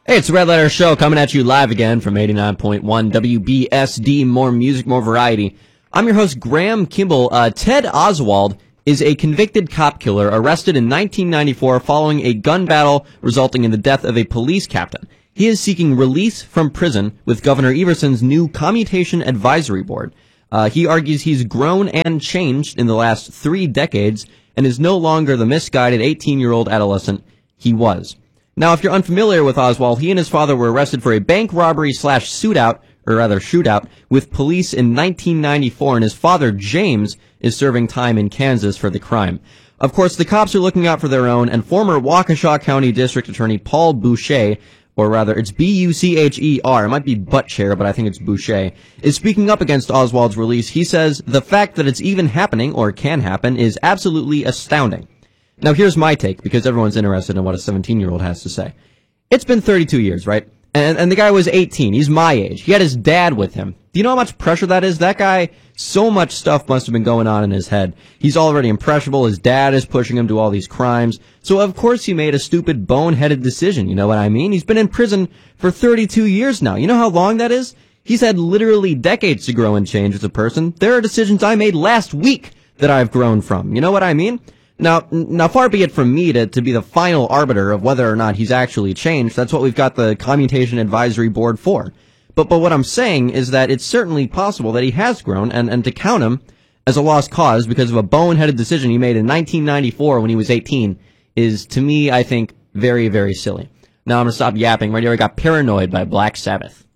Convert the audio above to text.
Hey, it's the Red Letter Show coming at you live again from 89.1 WBSD. More music, more variety. I'm your host, Graham Kimball. Ted Oswald is a convicted cop killer arrested in 1994 following a gun battle resulting in the death of a police captain. He is seeking release from prison with Governor Everson's new Commutation Advisory Board. He argues he's grown and changed in the last 3 decades and is no longer the misguided 18-year-old adolescent he was. Now, if you're unfamiliar with Oswald, he and his father were arrested for a bank robbery slash shootout with police in 1994, and his father, James, is serving time in Kansas for the crime. Of course, the cops are looking out for their own, and former Waukesha County District Attorney Paul Boucher, or rather, it's B-U-C-H-E-R, it might be Butcher, but I think it's Boucher, is speaking up against Oswald's release. He says, the fact that it's even happening, or can happen, is absolutely astounding. Now, here's my take, because everyone's interested in what a 17-year-old has to say. It's been 32 years, right? And the guy was 18. He's my age. He had his dad with him. Do you know how much pressure that is? That guy, so much stuff must have been going on in his head. He's already impressionable. His dad is pushing him to all these crimes. So, of course, he made a stupid, boneheaded decision. You know what I mean? He's been in prison for 32 years now. You know how long that is? He's had literally decades to grow and change as a person. There are decisions I made last week that I've grown from. You know what I mean? Now, far be it from me to be the final arbiter of whether or not he's actually changed. That's what we've got the Commutation Advisory Board for. But what I'm saying is that it's certainly possible that he has grown, and to count him as a lost cause because of a boneheaded decision he made in 1994 when he was 18 is, to me, I think, very, very silly. Now I'm going to stop yapping. Right here I got Paranoid by Black Sabbath.